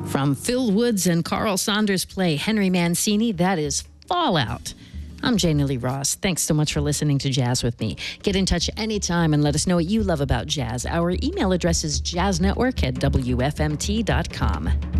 From Phil Woods and Carl Saunders' play Henry Mancini, that is Fallout. I'm Jana Lee Ross. Thanks so much for listening to Jazz with me. Get in touch anytime and let us know what you love about jazz. Our email address is jazznetwork@wfmt.com.